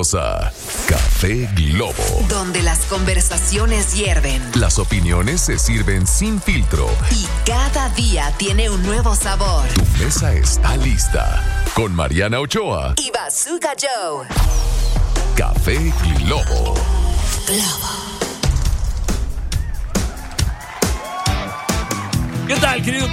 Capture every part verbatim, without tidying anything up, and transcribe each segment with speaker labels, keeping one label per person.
Speaker 1: Bienvenidos a Café Globo,
Speaker 2: donde las conversaciones hierven,
Speaker 1: las opiniones se sirven sin filtro
Speaker 2: y cada día tiene un nuevo sabor.
Speaker 1: Tu mesa está lista con Mariana Ochoa
Speaker 2: y Bazooka Joe.
Speaker 1: Café Globo.
Speaker 2: Globo.
Speaker 3: ¿Qué tal, querido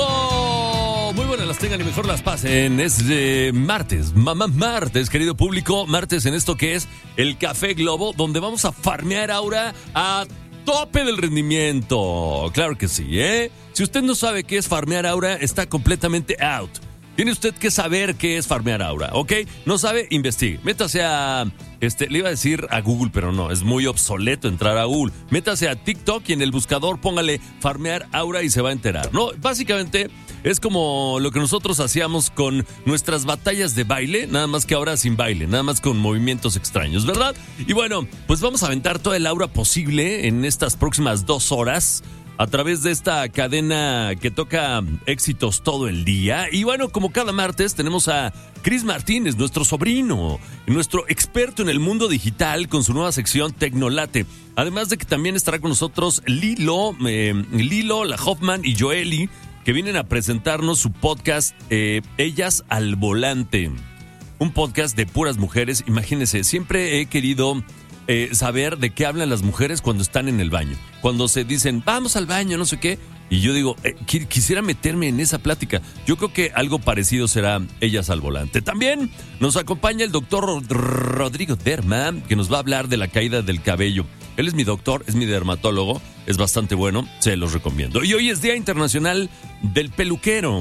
Speaker 3: público? Muy buenas las tengan y mejor las pasen. Es de martes, mamá martes, querido público. Martes en esto que es el Café Globo, donde vamos a farmear aura a tope del rendimiento. Claro que sí, ¿eh? Si usted no sabe qué es farmear aura, está completamente out. Tiene usted que saber qué es farmear aura, ¿ok? ¿No sabe? Investigue. Métase a... Este, le iba a decir a Google, pero no, es muy obsoleto entrar a Google. Métase a TikTok y en el buscador póngale farmear aura y se va a enterar, ¿no? Básicamente es como lo que nosotros hacíamos con nuestras batallas de baile, nada más que ahora sin baile, nada más con movimientos extraños, ¿verdad? Y bueno, pues vamos a aventar toda el aura posible en estas próximas dos horas a través de esta cadena que toca éxitos todo el día. Y bueno, como cada martes tenemos a Chris Martínez, nuestro sobrino, nuestro experto en el mundo digital con su nueva sección Tecnolate. Además de que también estará con nosotros Lilo, eh, Lilo, la Hoffman y Joely, que vienen a presentarnos su podcast eh, Ellas al Volante. Un podcast de puras mujeres. Imagínense, siempre he querido... Eh, saber de qué hablan las mujeres cuando están en el baño. Cuando se dicen, vamos al baño, no sé qué. Y yo digo, eh, qu- quisiera meterme en esa plática. Yo creo que algo parecido será Ellas al Volante. También nos acompaña el doctor Rodrigo Derma, que nos va a hablar de la caída del cabello. Él es mi doctor, es mi dermatólogo, es bastante bueno, se los recomiendo. Y hoy es Día Internacional del Peluquero.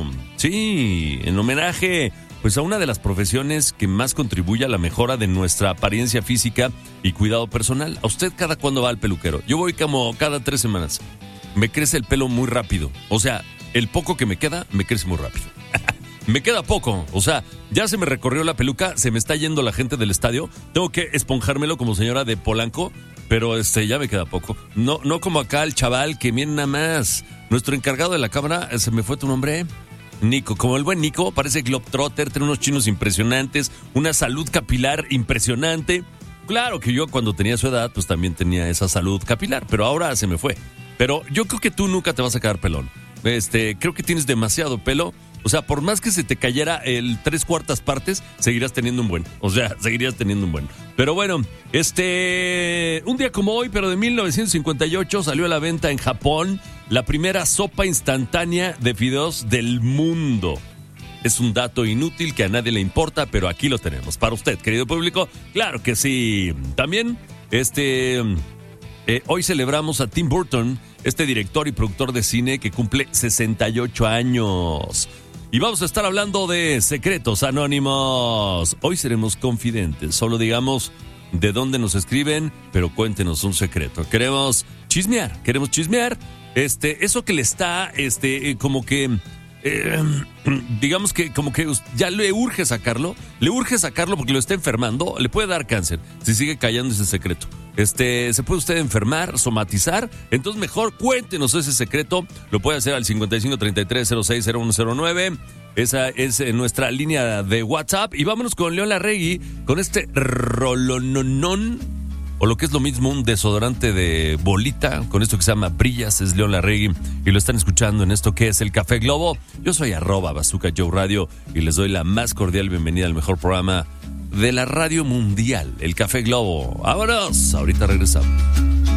Speaker 3: Sí, en homenaje... pues a una de las profesiones que más contribuye a la mejora de nuestra apariencia física y cuidado personal. ¿A usted cada cuándo va al peluquero? Yo voy como cada tres semanas. Me crece el pelo muy rápido. O sea, el poco que me queda, me crece muy rápido. Me queda poco. O sea, ya se me recorrió la peluca, se me está yendo la gente del estadio. Tengo que esponjármelo como señora de Polanco, pero este ya me queda poco. No, no como acá el chaval que viene nada más. Nuestro encargado de la cámara, ¿se me fue tu nombre? Nico, como el buen Nico, parece Globetrotter, tiene unos chinos impresionantes, una salud capilar impresionante. Claro que yo cuando tenía su edad, pues también tenía esa salud capilar, pero ahora se me fue. Pero yo creo que tú nunca te vas a quedar pelón. Este, creo que tienes demasiado pelo. O sea, por más que se te cayera el tres cuartas partes, seguirás teniendo un buen. O sea, seguirías teniendo un buen. Pero bueno, este... un día como hoy, pero de mil novecientos cincuenta y ocho, salió a la venta en Japón la primera sopa instantánea de fideos del mundo. Es un dato inútil que a nadie le importa, pero aquí lo tenemos. Para usted, querido público, claro que sí. También, este... Eh, hoy celebramos a Tim Burton, este director y productor de cine que cumple sesenta y ocho años. Y vamos a estar hablando de secretos anónimos. Hoy seremos confidentes. Solo digamos de dónde nos escriben, pero cuéntenos un secreto. Queremos chismear, queremos chismear. Este, eso que le está, este, eh, como que, eh, digamos que, como que ya le urge sacarlo, le urge sacarlo porque lo está enfermando, le puede dar cáncer si sigue callando ese secreto. Este, se puede usted enfermar, somatizar, entonces mejor cuéntenos ese secreto, lo puede hacer al cincuenta y cinco treinta y tres cero seis cero uno cero nueve, esa es nuestra línea de WhatsApp, y vámonos con León Larregui, con este rolononón, o lo que es lo mismo, un desodorante de bolita, con esto que se llama Brillas, es León Larregui, y lo están escuchando en esto que es el Café Globo. Yo soy arroba Bazooka Joe Radio, y les doy la más cordial bienvenida al mejor programa de la radio mundial, el Café Globo. ¡Vámonos! Ahorita regresamos.